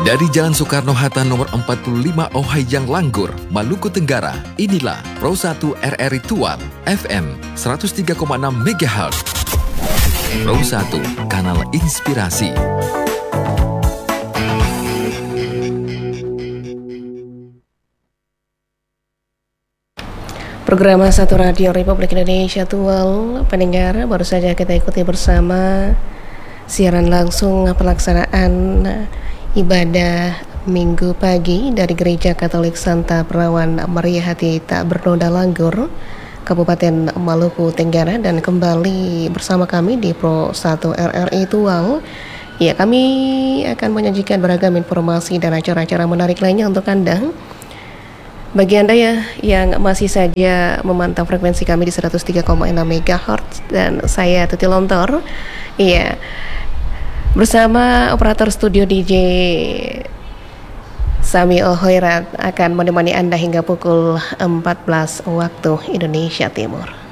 Dari Jalan Soekarno-Hatta nomor 45 Ohayang Langgur, Maluku Tenggara, inilah Pro 1 RRI Tual FM 103,6 MHz. Pro 1, kanal inspirasi. Program Satu Radio Republik Indonesia Tual, pendengar, baru saja kita ikuti bersama siaran langsung pelaksanaan ibadah Minggu pagi dari Gereja Katolik Santa Perawan Maria Hati Tak Bernoda Langgur, Kabupaten Maluku Tenggara, dan kembali bersama kami di Pro 1 RRI Tual. Ya, kami akan menyajikan beragam informasi dan acara-acara menarik lainnya untuk Anda. Bagi Anda ya yang masih saja memantau frekuensi kami di 103,6 MHz, dan saya Tuti Lontor, iya, bersama operator studio DJ Sami Ohoirat akan menemani Anda hingga pukul 14 waktu Indonesia Timur.